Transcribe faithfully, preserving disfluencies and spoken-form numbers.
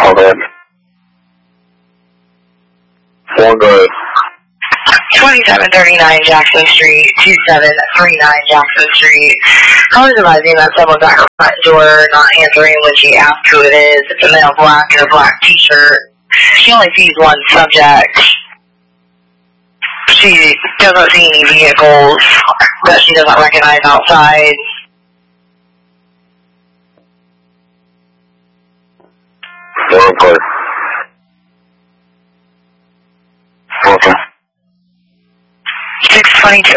Okay. One good. twenty-seven thirty-nine Jackson Street, two seven three nine Jackson Street. I was advising that someone's at her front door not answering when she asks who it is. It's a male black in a black t-shirt. She only sees one subject. She doesn't see any vehicles that she doesn't recognize outside. Okay. Okay. six twenty-two